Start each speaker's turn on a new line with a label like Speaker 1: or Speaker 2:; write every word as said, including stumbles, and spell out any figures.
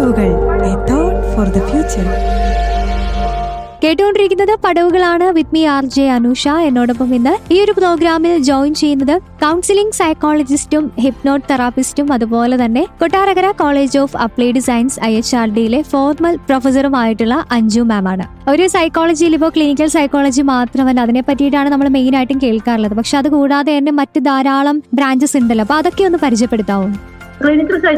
Speaker 1: പടവുകൾ, A thought for the future.
Speaker 2: കേട്ടുകൊണ്ടിരിക്കുന്നത് പടവുകളാണ് with me R J Anusha. എന്നോടൊപ്പം ഇന്ന് ഈ ഒരു പ്രോഗ്രാമിൽ ജോയിൻ ചെയ്യുന്നത് കൗൺസിലിംഗ് സൈക്കോളജിസ്റ്റും ഹിപ്നോട്ട് തെറാപ്പിസ്റ്റും അതുപോലെ തന്നെ Kottarakkara college of applied science I H R ഡിയിലെ formal പ്രൊഫസറുമായിട്ടുള്ള Anju മാം ആണ്. ഒരു സൈക്കോളജിയിൽ ഇപ്പോൾ ക്ലിനിക്കൽ സൈക്കോളജി മാത്രമല്ല, അതിനെ പറ്റിയിട്ടാണ് നമ്മൾ മെയിൻ ആയിട്ടും കേൾക്കാറുള്ളത്. പക്ഷെ അത് കൂടാതെ തന്നെ മറ്റ് ധാരാളം ബ്രാഞ്ചസ് ഉണ്ടല്ലോ, അപ്പൊ അതൊക്കെ ഒന്ന് പരിചയപ്പെടുത്താവോ?
Speaker 3: ക്ലിനിക്കൽ